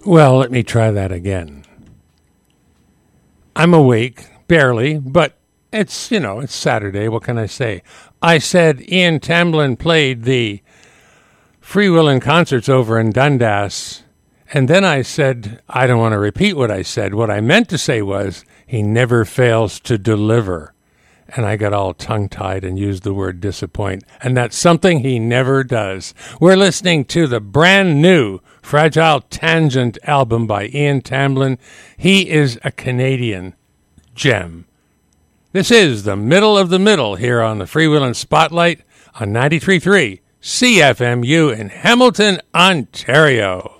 Well, let me try that again. I'm awake, barely, but it's Saturday. What can I say? I said Ian Tamblyn played the Free Will in concerts over in Dundas, and then I said, I don't want to repeat what I said. What I meant to say was, he never fails to deliver. And I got all tongue-tied and used the word disappoint. And that's something he never does. We're listening to the brand new Fragile Tangent album by Ian Tamblyn. He is a Canadian gem. This is the middle of the middle here on the Freewheelin' Spotlight on 93.3 CFMU in Hamilton, Ontario.